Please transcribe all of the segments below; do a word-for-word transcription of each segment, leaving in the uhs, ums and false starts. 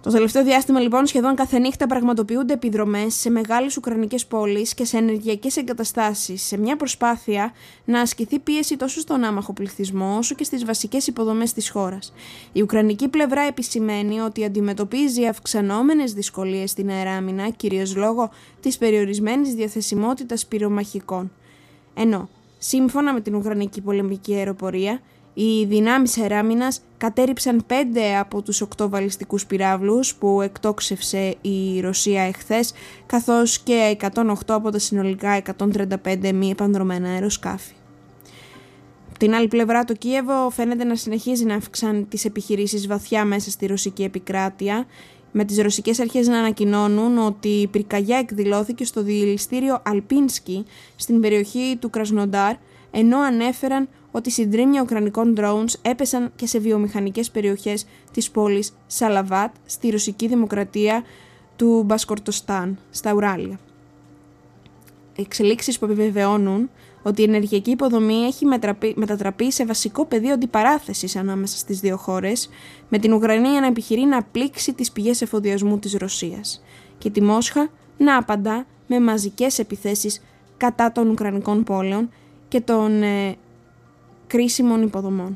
Το τελευταίο διάστημα, λοιπόν, σχεδόν κάθε νύχτα πραγματοποιούνται επιδρομές σε μεγάλες ουκρανικές πόλεις και σε ενεργειακές εγκαταστάσεις, σε μια προσπάθεια να ασκηθεί πίεση τόσο στον άμαχο πληθυσμό όσο και στις βασικές υποδομές της χώρας. Η ουκρανική πλευρά επισημαίνει ότι αντιμετωπίζει αυξανόμενες δυσκολίες στην αεράμινα, κυρίως λόγω της περιορισμένης διαθεσιμότητας πυρομαχικών. Ενώ, σύμφωνα με την Ουκρανική πολεμική αεροπορία, οι δυνάμεις αεράμινας κατέρριψαν πέντε από τους οκτώ βαλιστικούς πυράβλους που εκτόξευσε η Ρωσία εχθές, καθώς και εκατόν οκτώ από τα συνολικά εκατόν τριάντα πέντε μη επανδρωμένα αεροσκάφη. Από την άλλη πλευρά, το Κίεβο φαίνεται να συνεχίζει να αυξάνει τις επιχειρήσεις βαθιά μέσα στη ρωσική επικράτεια, με τις ρωσικές αρχές να ανακοινώνουν ότι η πυρκαγιά εκδηλώθηκε στο διελιστήριο Αλπίνσκι στην περιοχή του Κρασνοντάρ, ενώ ανέφεραν ότι συντρίμμια ουκρανικών drones έπεσαν και σε βιομηχανικές περιοχές της πόλης Σαλαβάτ στη Ρωσική Δημοκρατία του Μπασκορτοστάν, στα Ουράλια. Εξελίξεις που επιβεβαιώνουν ότι η ενεργειακή υποδομή έχει μετατραπεί σε βασικό πεδίο αντιπαράθεσης ανάμεσα στις δύο χώρες, με την Ουκρανία να επιχειρεί να πλήξει τις πηγές εφοδιασμού της Ρωσίας και τη Μόσχα να απαντά με μαζικές επιθέσεις κατά των Ουκρανικών πόλεων και των ε, κρίσιμων υποδομών.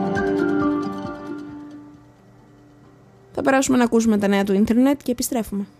Θα περάσουμε να ακούσουμε τα νέα του ίντερνετ και επιστρέφουμε.